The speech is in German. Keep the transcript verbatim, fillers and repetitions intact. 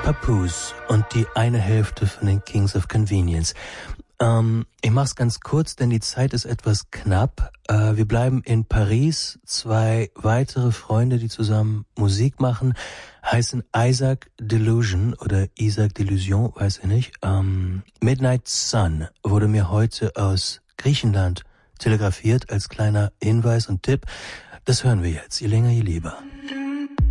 Papoose und die eine Hälfte von den Kings of Convenience. Ähm, ich mach's ganz kurz, denn die Zeit ist etwas knapp. Äh, wir bleiben in Paris. Zwei weitere Freunde, die zusammen Musik machen, heißen Isaac Delusion oder Isaac Delusion, weiß ich nicht. Ähm, Midnight Sun wurde mir heute aus Griechenland telegrafiert als kleiner Hinweis und Tipp. Das hören wir jetzt, je länger, je lieber.